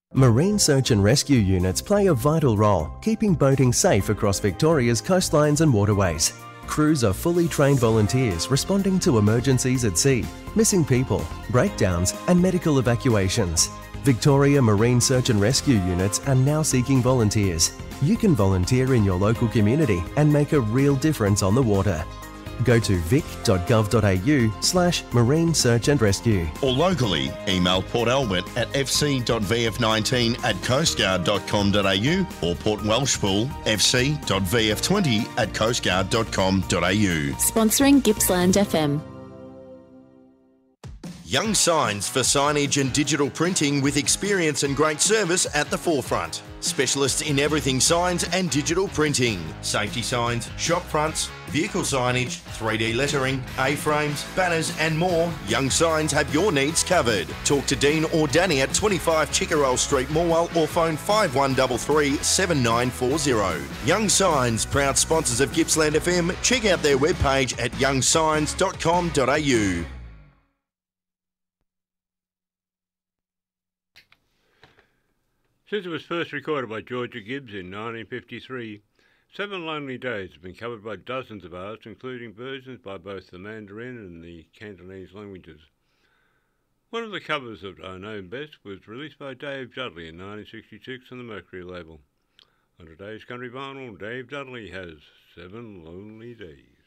Marine search and rescue units play a vital role, keeping boating safe across Victoria's coastlines and waterways. Crews are fully trained volunteers responding to emergencies at sea, missing people, breakdowns and medical evacuations. Victoria Marine Search and Rescue units are now seeking volunteers. You can volunteer in your local community and make a real difference on the water. Go to vic.gov.au/marine search and rescue. Or locally, email Port Albert at fc.vf19@coastguard.com.au or Port Welshpool fc.vf20@coastguard.com.au. Sponsoring Gippsland FM. Young Signs for signage and digital printing with experience and great service at the forefront. Specialists in everything signs and digital printing. Safety signs, shop fronts, vehicle signage, 3D lettering, A-frames, banners and more. Young Signs have your needs covered. Talk to Dean or Danny at 25 Chickerell Street, Morwell or phone 5133 7940. Young Signs, proud sponsors of Gippsland FM. Check out their webpage at youngsigns.com.au. Since it was first recorded by Georgia Gibbs in 1953, Seven Lonely Days have been covered by dozens of artists, including versions by both the Mandarin and the Cantonese languages. One of the covers that I know best was released by Dave Dudley in 1966 on the Mercury label. On today's Country Vinyl, Dave Dudley has Seven Lonely Days.